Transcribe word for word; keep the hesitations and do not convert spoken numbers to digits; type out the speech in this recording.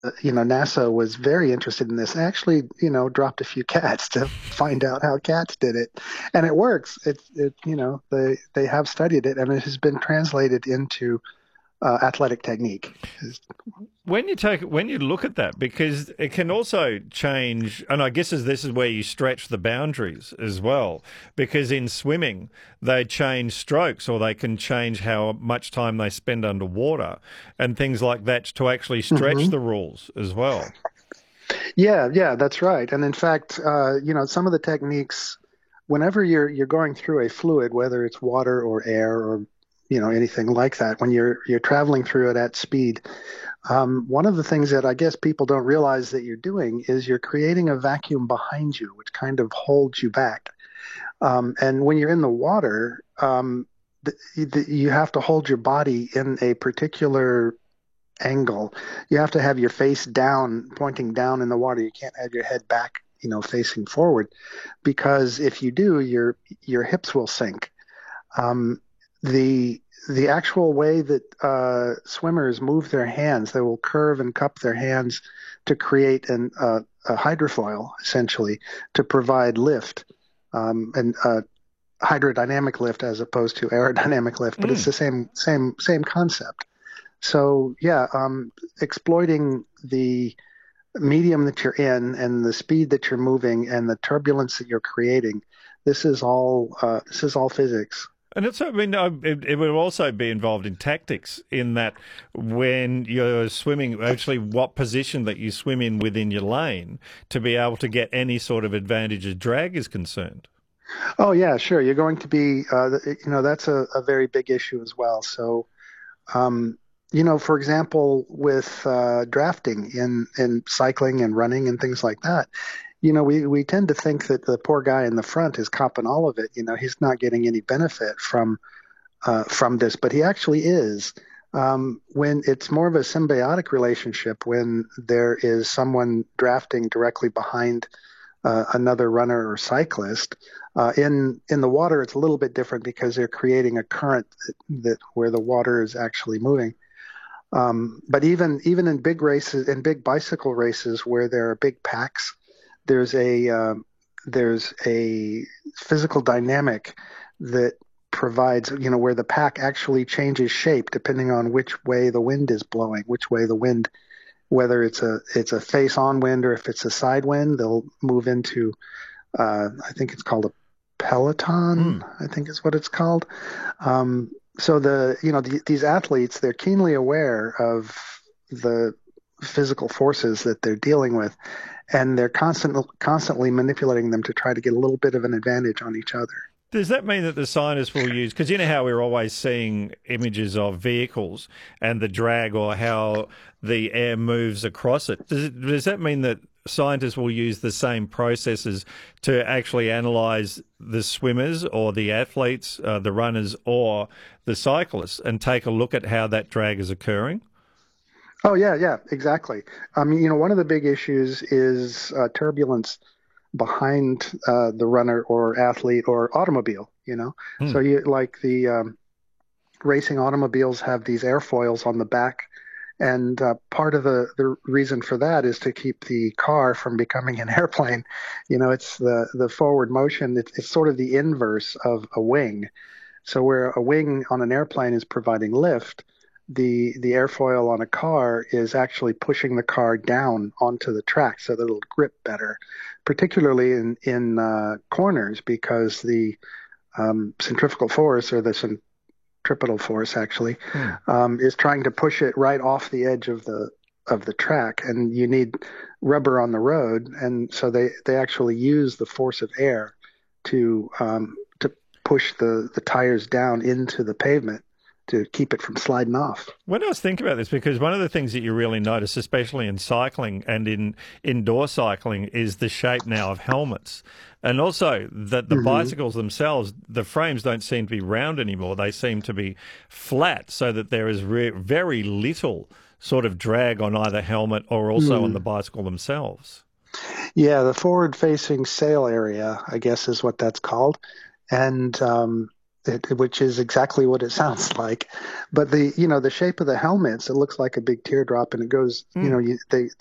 uh, you know, NASA was very interested in this. Actually, you know, dropped a few cats to find out how cats did it, and it works. It, it, you know, they they have studied it, and it has been translated into uh, athletic technique. When you take when you look at that, because it can also change, and I guess as this is where you stretch the boundaries as well, because in swimming they change strokes, or they can change how much time they spend underwater and things like that to actually stretch Hmm. the rules as well. Yeah, yeah, that's right. And in fact, uh, you know, some of the techniques, whenever you're you're going through a fluid, whether it's water or air or you know anything like that, when you're you're traveling through it at speed, um, one of the things that I guess people don't realize that you're doing is you're creating a vacuum behind you, which kind of holds you back. Um, and when you're in the water, um, the, the, you have to hold your body in a particular angle. You have to have your face down, pointing down in the water. You can't have your head back, you know, facing forward, because if you do, your your hips will sink. Um, the the actual way that uh, swimmers move their hands, they will curve and cup their hands to create an, uh, a hydrofoil, essentially, to provide lift, um, and uh, hydrodynamic lift as opposed to aerodynamic lift. But it's Mm. the same same same concept. So yeah, um, exploiting the medium that you're in and the speed that you're moving and the turbulence that you're creating, this is all uh, this is all physics. And it's, I mean, uh, it, it would also be involved in tactics, in that when you're swimming, actually what position that you swim in within your lane to be able to get any sort of advantage as drag is concerned. Oh yeah, sure. You're going to be, uh, you know, that's a, a very big issue as well. So, um, you know, for example, with uh, drafting in in cycling and running and things like that, you know, we we tend to think that the poor guy in the front is copping all of it. You know, he's not getting any benefit from uh, from this, but he actually is. Um, when it's more of a symbiotic relationship, when there is someone drafting directly behind uh, another runner or cyclist. Uh, in in the water, it's a little bit different because they're creating a current that, that where the water is actually moving. Um, but even even in big races, in big bicycle races where there are big packs, there's a um, there's a physical dynamic that provides, you know, where the pack actually changes shape depending on which way the wind is blowing, which way the wind, whether it's a it's a face on wind or if it's a side wind, they'll move into uh, I think it's called a peloton, Mm. I think is what it's called. Um, so the you know the, these athletes, they're keenly aware of the physical forces that they're dealing with, and they're constantly constantly manipulating them to try to get a little bit of an advantage on each other. Does that mean that the scientists will use, because you know how we're always seeing images of vehicles and the drag or how the air moves across it? Does, it, does that mean that scientists will use the same processes to actually analyze the swimmers or the athletes, uh, the runners or the cyclists, and take a look at how that drag is occurring? Oh yeah, yeah, exactly. I mean, you know, one of the big issues is uh, turbulence behind uh, the runner or athlete or automobile. You know, Hmm. so you like the um, racing automobiles have these airfoils on the back, and uh, part of the the reason for that is to keep the car from becoming an airplane. You know, it's the the forward motion. It's, it's sort of the inverse of a wing. So where a wing on an airplane is providing lift, the the airfoil on a car is actually pushing the car down onto the track so that it'll grip better, particularly in in uh, corners because the um, centrifugal force or the centripetal force actually Hmm. um, is trying to push it right off the edge of the of the track, and you need rubber on the road, and so they they actually use the force of air to um, to push the the tires down into the pavement to keep it from sliding off. When I was thinking about this, because one of the things that you really notice, especially in cycling and in indoor cycling, is the shape now of helmets. And also that the Hmm. bicycles themselves, the frames don't seem to be round anymore. They seem to be flat, so that there is re- very little sort of drag on either helmet or also on the Mm. bicycle themselves. Yeah, the forward-facing sail area, I guess, is what that's called, and um, it, which is exactly what it sounds like. But the you know the shape of the helmets, it looks like a big teardrop, and it goes. You know, Mm. you, they